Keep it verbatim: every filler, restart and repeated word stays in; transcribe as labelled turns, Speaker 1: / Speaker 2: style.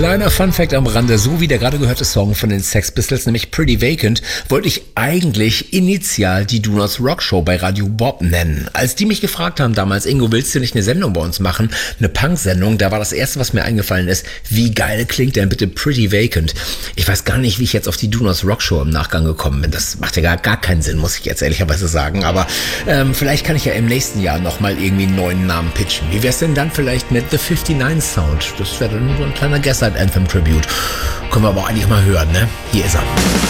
Speaker 1: Kleiner Funfact am Rande, so wie der gerade gehörte Song von den Sex Pistols, nämlich Pretty Vacant, wollte ich eigentlich initial die Do Not Rock Show bei Radio Bob nennen. Als die mich gefragt haben damals, Ingo, willst du nicht eine Sendung bei uns machen? Eine Punk-Sendung, da war das erste, was mir eingefallen ist, wie geil klingt denn bitte Pretty Vacant? Ich weiß gar nicht, wie ich jetzt auf die Do Not Rock Show im Nachgang gekommen bin. Das macht ja gar, gar keinen Sinn, muss ich jetzt ehrlicherweise sagen. Aber ähm, vielleicht kann ich ja im nächsten Jahr nochmal irgendwie einen neuen Namen pitchen. Wie wär's denn dann vielleicht mit The fifty-nine Sound? Das wäre dann so ein kleiner Gaslight Anthem Tribute. Können wir aber auch eigentlich mal hören, ne? Hier ist er.